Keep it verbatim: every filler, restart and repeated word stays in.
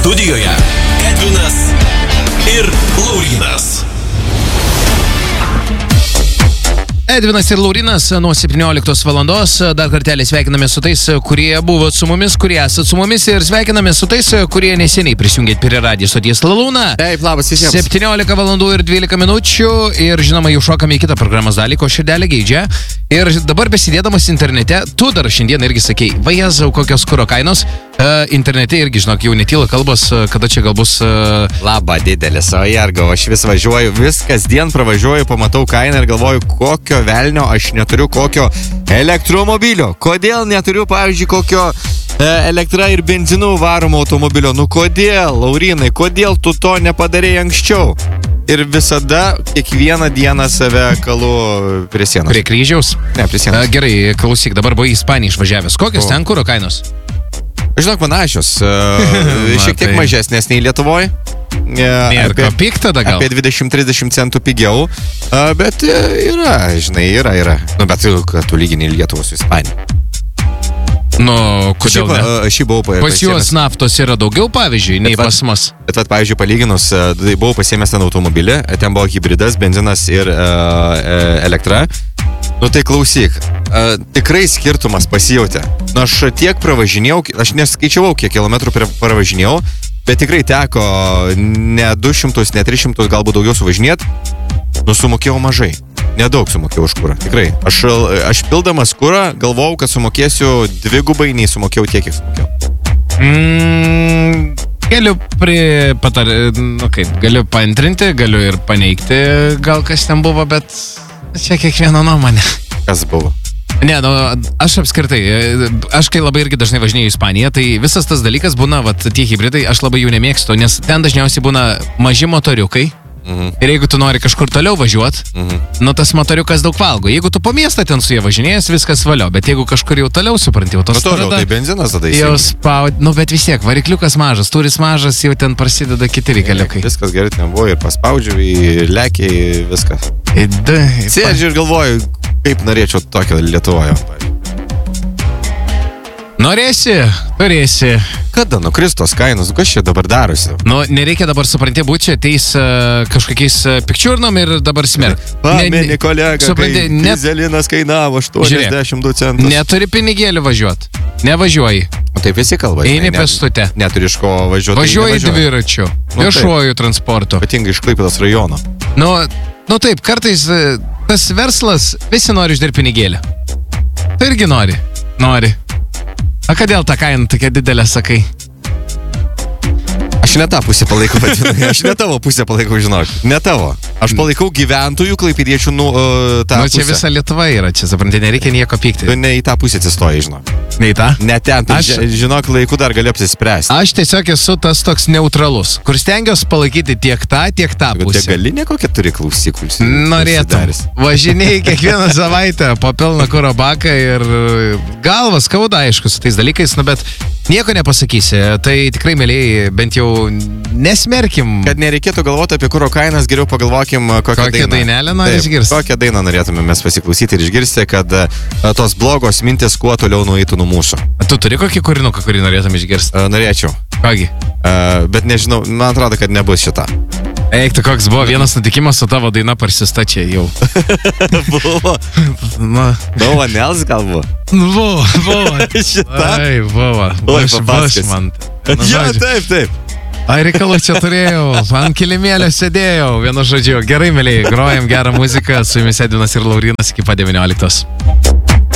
Studijoje Edvinas ir Laurynas. Edvinas ir Laurynas nuo septynioliktos valandos. Dar kartelį sveikiname su tais, kurie buvo su mumis, kurie esat su mumis, ir sveikiname su tais, kurie neseniai prisijungėt prie radijo stoties Lalūna. Taip, labas visiems. septyniolika valandų ir dvylika minučių ir žinoma, jau šokame į kitą programos dalį, ko širdelė geidžia. Ir dabar besidėdamas internete, tu dar šiandien irgi sakei, vajazau, kokios kuro kainos. Uh, internete irgi, žinok, jau netyla kalbos, kada čia gal bus... Uh... Labą didelis, o jergo, aš vis važiuoju, vis kasdien pravažiuoju, pamatau kainą ir galvoju, kokio velnio aš neturiu kokio elektromobilio. Kodėl neturiu, pavyzdžiui, kokio e, elektra ir benzinų varomo automobilio? Nu kodėl, Laurynai, kodėl tu to nepadarėjai anksčiau? Ir visada, kiekvieną dieną save kalu prie sienos. Prie kryžiaus? Ne, prie sienos. Uh, gerai, klausyk, dabar buvai į Ispaniją išvažiavęs. Kokios o. ten kuro kainos? Žinok, panašios. Uh, šiek tiek mažesnės nei Lietuvoje. Ir ką pik tada gal? Apie dvidešimt trisdešimt centų pigiau, bet yra, žinai, yra, yra. Nu, bet kad tu lygini Lietuvą su Ispanija. Nu, kodėl ne? Aš jį buvau pasiėmęs. Pas juos naftos yra daugiau, pavyzdžiui, nei pas mus. Bet, bet pavyzdžiui, palyginus, tai buvau pasiėmęs ten automobilį, ten buvo hybridas, benzinas ir uh, elektra. Nu tai klausyk, uh, tikrai skirtumas pasijautė. Nu, aš tiek pravažinėjau, aš neskaičiavau, kiek kilometrų pravažinėjau, bet tikrai teko ne du šimtus, ne tris šimtus, galbūt daugiau suvažinėt, nu sumokėjau mažai. Nedaug sumokėjau už kurą, tikrai. Aš, aš pildamas kurą galvojau, kad sumokėsiu dvigubai, nei sumokėjau tiek, kiek sumokėjau. Mm, galiu prie patar... Nu kaip, galiu paantrinti, galiu ir paneigti, gal kas ten buvo, bet čia kiekvieno nuomonė. Kas buvo? Ne, nu, aš apskritai, aš kai labai irgi dažnai važinėjau į Ispaniją, tai visas tas dalykas būna, vat, tie hybridai, aš labai jų nemėgstu, nes ten dažniausiai būna maži motoriukai. Mhm. Ir jeigu tu nori kažkur toliau važiuot, mhm. nu tas motoriukas daug valgo. Jeigu tu po miestą ten su jie važinėjęs, viskas valio, bet jeigu kažkur jau toliau supranti, jau tos nu, toliau, tai benzinas tada jau spaud, nu bet vis tiek, varikliukas mažas, turis mažas, jau ten prasideda kiti reikaliukai. Viskas gerai ten buvo ir paspaudžiu, ir lekiai, viskas. Sėdžiu ir galvoju, kaip norėčiau tokio Lietuvoje. Norėsi, turėsi. Kada nukristos kainos, kas čia dabar darosi? Nu, nereikia dabar, supranti, būti čia ateis uh, kažkokiais uh, pikčiurnom ir dabar smerk. Pameni, kolega, supranti, kai net... dizelinas kainavo aštuoniasdešimt du centus. Neturi pinigėlių važiuot. Nevažiuoji. O taip visi kalba. Eini pėstute. Neturi iš ko važiuoti. Važiuoji dviračiu, nu, viešuoju transportu. Ypatingai iš Klaipėdos rajono. Nu, nu taip, kartais uh, tas verslas, visi nori uždirbti pinigėlį. Tu irgi nori. Nori. A kodėl ta kaina tokia didelė, sakai? Aš ne tą pusę palaikau, bet aš ne tavo pusę palaikau, žinok. Ne tavo. Aš palaikau gyventojų klaipėdiečių nu, uh, tą nu, pusę. Čia visa Lietuva yra, čia, supranti, nereikia nieko pykti. Tu ne į tą pusę atsistoji, žinok. Ne į tą? Ne ten, tai aš... žinok, laiku dar galiu apsispręsti. Aš tiesiog esu tas toks neutralus, kur stengiuosi palaikyti tiek tą, tiek tą pusę. Bet gali nekokią turi klausyklus. Norėtum. Važinėjai kiekvieną savaitę po pilną kuro baką ir galvas skauda, aišku, su tais dalykais, nu, bet nieko nepasakysi. Tai tikrai, mėlyjei, bent jau nesmerkim. Kad nereikėtų galvoti apie kuro kainas, geriau pagalvokim, kokią, kokią dainą. dainelę nori išgirsti. Kokią dainą norėtume mes pasiklausyti ir išgirsti, kad uh, tos blogos mintis kuo toliau nueitų nuo mūsų. Tu turi kokį kūrinuką, kurį norėtum išgirsti? Uh, norėčiau. Kągi? Uh, bet nežinau, man atrodo, kad nebus šita. Eik, tu koks buvo vienas nutikimas su tavo daina parsistačia jau. Buvo. Na. Buvo Nels gal buvo? Buvo, buvo. Šita? Ai, buvo. Oi, Buš, buš man. Nu, jo, taip, taip. Ai, reikalų čia turėjau, ant kilimėlio sėdėjau, vienu žodžiu. Gerai, mėlyjei, grojam gerą muziką, su jumis Edvinas ir Laurynas iki pat devynioliktos.